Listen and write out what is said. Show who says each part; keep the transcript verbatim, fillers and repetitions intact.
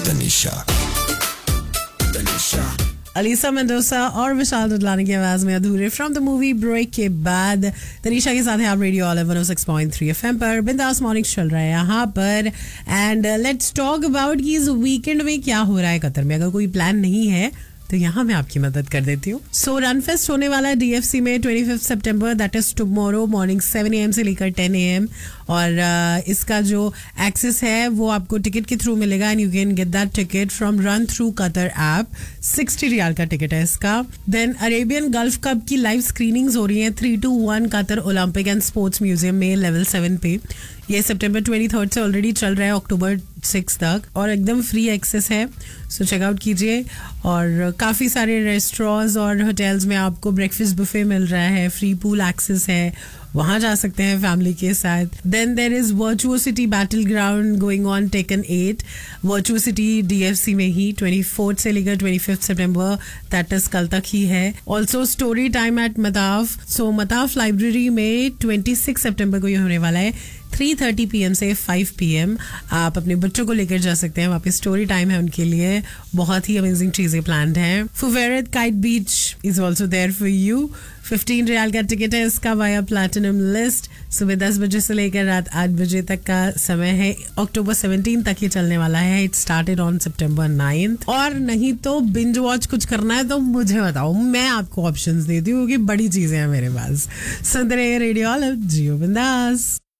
Speaker 1: Tanisha Tanisha
Speaker 2: Alyssa Mendoza और विशाल दुदलानी की आवाज में अधूरे फ्रॉम द मूवी ब्रेक के बाद तनिषा के साथ है आप रेडियो ऑल वन ओ सिक्स पॉइंट थ्री एफएम पर बिंदास मॉर्निंग चल रहा है यहाँ पर. एंड लेट्स टॉक अबाउट कि इस वीकेंड में क्या हो रहा है कतर में. अगर कोई प्लान नहीं है तो यहाँ मैं आपकी मदद कर देती हूँ. सो रन फेस्ट होने वाला है डीएफसी में twenty fifth September, that is tomorrow morning seven A M से लेकर टेन ए एम. और uh, इसका जो एक्सेस है वो आपको टिकट के थ्रू मिलेगा and you can get that ticket from run through Qatar app. Sixty riyal का टिकट है इसका. देन अरेबियन गल्फ कप की लाइव स्क्रीनिंग्स हो रही हैं three to one Qatar Olympic and sports museum में लेवल सेवन पे. ये सितंबर ट्वेंटी थर्ड से ऑलरेडी चल रहा है अक्टूबर सिक्स तक और एकदम फ्री एक्सेस है. सो चेकआउट कीजिए. और काफ़ी सारे रेस्टोरेंट्स और होटल्स में आपको ब्रेकफास्ट बुफे मिल रहा है, फ्री पूल एक्सेस है, वहां जा सकते हैं फैमिली के साथ. Then there is वर्चुओसिटी battle ground going on taken at. वर्चुओसिटी DFC में ही ट्वेंटी फोर्थ से लेकर twenty fifth September, that is कल तक ही है. Also story time eight मताफ. सो मताफ लाइब्रेरी में ट्वेंटी सिक्स सितंबर को ये होने वाला है थ्री थर्टी पी एम से फाइव पी एम. आप अपने बच्चों को लेकर जा सकते हैं, वहाँ पे स्टोरी टाइम है उनके लिए. बहुत ही अमेजिंग चीजें प्लान्ड हैं. फुवेरेत kite beach is also there for you. Fifteen riyal का टिकट है इसका वाया प्लैटिनम लिस्ट. सुबह दस बजे से लेकर रात आठ बजे तक का समय है. अक्टूबर सेवनटीन तक ये चलने वाला है. It started on September ninth. और नहीं तो बिंज वॉच कुछ करना है तो मुझे बताओ, मैं आपको ऑप्शंस देती हूँ क्योंकि बड़ी चीजें हैं मेरे पास. सुंदर रेडियो जियो बिंदास.